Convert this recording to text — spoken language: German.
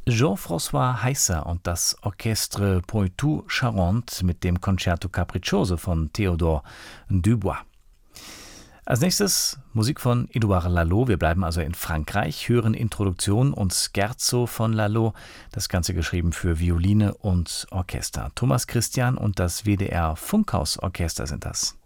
Jean-François Heisser und das Orchestre Poitou-Charentes mit dem Concerto Capriccioso von Théodore Dubois. Als nächstes Musik von Édouard Lalo. Wir bleiben also in Frankreich, hören Introduktion und Scherzo von Lalo, das Ganze geschrieben für Violine und Orchester. Thomas Christian und das WDR Funkhausorchester sind das.